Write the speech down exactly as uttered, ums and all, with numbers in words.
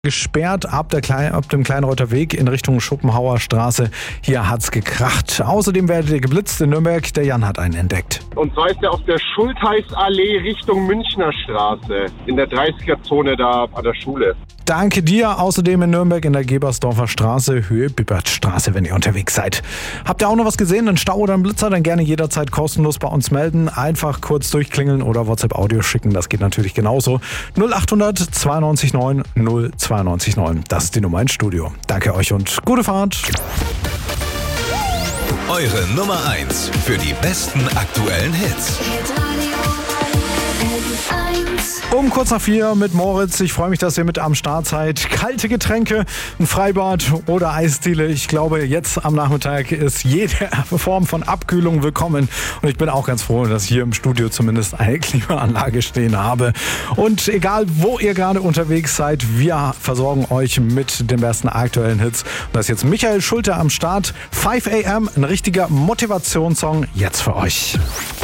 Gesperrt ab, der Klein, ab dem Kleinreuther Weg in Richtung Schopenhauer Straße. Hier hat's gekracht. Außerdem werdet ihr geblitzt in Nürnberg. Der Jan hat einen entdeckt. Und zwar ist er auf der Schultheißallee Richtung Münchner Straße. In der dreißiger-Zone da an der Schule. Danke dir. Außerdem in Nürnberg in der Gebersdorfer Straße, Höhe Bibbertstraße, wenn ihr unterwegs seid. Habt ihr auch noch was gesehen, einen Stau oder einen Blitzer, dann gerne jederzeit kostenlos bei uns melden. Einfach kurz durchklingeln oder WhatsApp-Audio schicken, das geht natürlich genauso. null acht hundert zweiundneunzig neun null zweiundneunzig neun, das ist die Nummer ins Studio. Danke euch und gute Fahrt. Eure Nummer eins für die besten aktuellen Hits. Um kurz nach vier mit Moritz. Ich freue mich, dass ihr mit am Start seid. Kalte Getränke, ein Freibad oder Eisdiele. Ich glaube, jetzt am Nachmittag ist jede Form von Abkühlung willkommen. Und ich bin auch ganz froh, dass ich hier im Studio zumindest eine Klimaanlage stehen habe. Und egal, wo ihr gerade unterwegs seid, wir versorgen euch mit den besten aktuellen Hits. Und da ist jetzt Michael Schulte am Start. five a m, ein richtiger Motivationssong jetzt für euch.